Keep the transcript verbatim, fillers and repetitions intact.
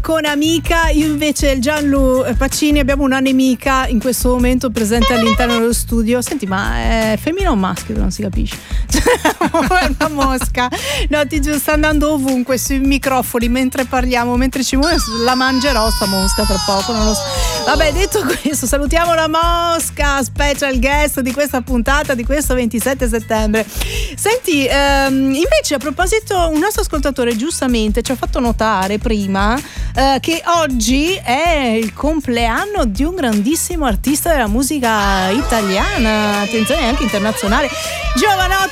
con Amica. Io invece il Gianlu Pacini abbiamo una nemica in questo momento presente all'interno dello studio. Senti, ma è femmina o maschio? Non si capisce. È una mosca. No, ti giuro, sta andando ovunque sui microfoni mentre parliamo, mentre ci muove. La mangerò sta mosca tra poco, non lo so. Vabbè, detto questo, salutiamo la mosca, special guest di questa puntata di questo ventisette settembre. Senti, ehm, invece a proposito, un nostro ascoltatore giustamente ci ha fatto notare prima eh, che oggi è il compleanno di un grandissimo artista della musica italiana, attenzione, anche internazionale, Jovanotti.